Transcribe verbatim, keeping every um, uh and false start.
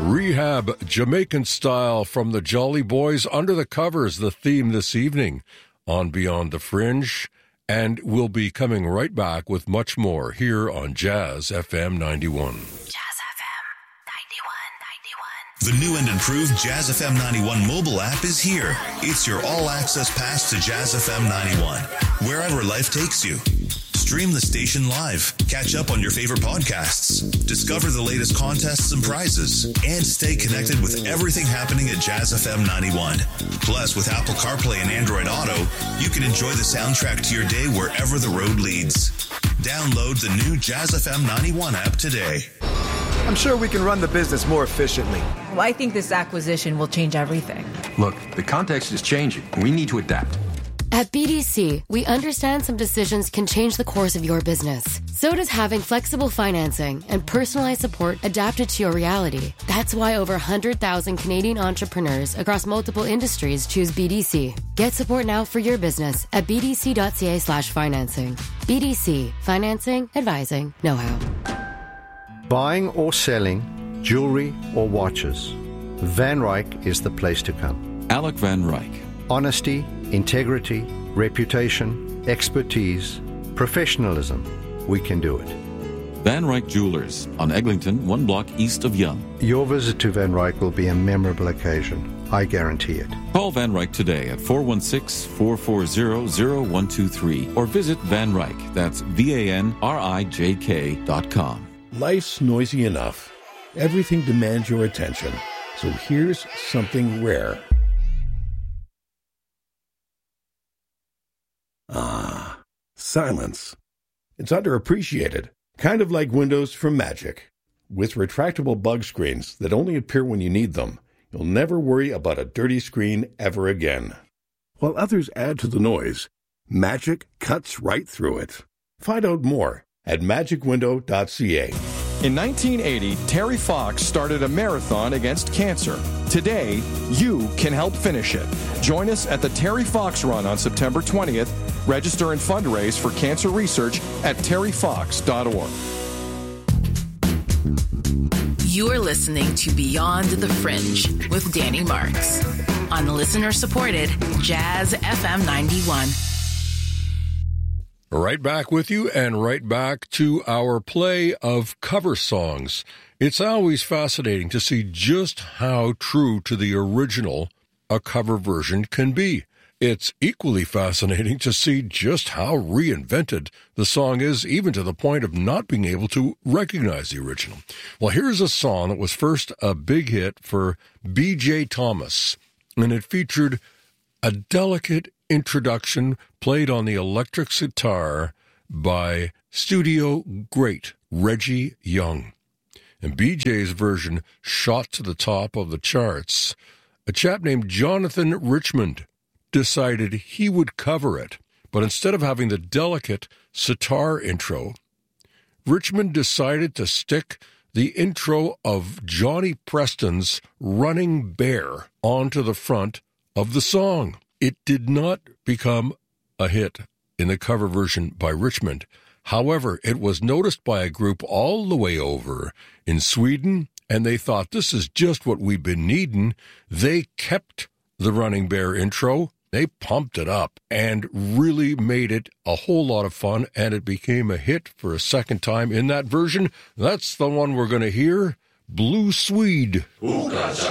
Rehab, Jamaican style from the Jolly Boys. Under the Covers, the theme this evening on Beyond the Fringe. And we'll be coming right back with much more here on Jazz F M ninety-one. Jazz F M ninety-one, ninety-one. The new and improved Jazz F M ninety-one mobile app is here. It's your all-access pass to Jazz F M ninety-one, wherever life takes you. Stream the station live, catch up on your favorite podcasts, discover the latest contests and prizes, and stay connected with everything happening at Jazz F M ninety-one. Plus, with Apple CarPlay and Android Auto, you can enjoy the soundtrack to your day wherever the road leads. Download the new Jazz F M ninety-one app today. I'm sure we can run the business more efficiently. Well, I think this acquisition will change everything. Look, the context is changing. We need to adapt. At B D C, we understand some decisions can change the course of your business. So does having flexible financing and personalized support adapted to your reality. That's why over one hundred thousand Canadian entrepreneurs across multiple industries choose B D C. Get support now for your business at bdc.ca slash financing. B D C, financing, advising, know-how. Buying or selling jewelry or watches, Van Ryck is the place to come. Alec Van Ryck. Honesty, integrity, reputation, expertise, professionalism. We can do it. Van Ryck Jewelers on Eglinton, one block east of Yonge. Your visit to Van Ryck will be a memorable occasion. I guarantee it. Call Van Ryck today at four one six, four four zero, zero one two three or visit Van Ryck. That's V A N R I J K dot com. Life's noisy enough. Everything demands your attention. So here's something rare. Ah, silence. It's underappreciated, kind of like windows from Magic. With retractable bug screens that only appear when you need them, you'll never worry about a dirty screen ever again. While others add to the noise, Magic cuts right through it. Find out more at magic window dot c a. In nineteen eighty, Terry Fox started a marathon against cancer. Today, you can help finish it. Join us at the Terry Fox Run on September twentieth. Register and fundraise for cancer research at terry fox dot org. You're listening to Beyond the Fringe with Danny Marks on the listener-supported Jazz F M ninety-one. Right back with you and right back to our play of cover songs. It's always fascinating to see just how true to the original a cover version can be. It's equally fascinating to see just how reinvented the song is, even to the point of not being able to recognize the original. Well, here's a song that was first a big hit for B J Thomas, and it featured a delicate introduction played on the electric sitar by studio great Reggie Young. And B J's version shot to the top of the charts. A chap named Jonathan Richmond decided he would cover it, but instead of having the delicate sitar intro, Richmond decided to stick the intro of Johnny Preston's Running Bear onto the front of the song. It did not become a hit in the cover version by Richmond. However, it was noticed by a group all the way over in Sweden, and they thought, this is just what we've been needing. They kept the Running Bear intro. They pumped it up and really made it a whole lot of fun, and it became a hit for a second time in that version. That's the one we're going to hear, Blue Swede.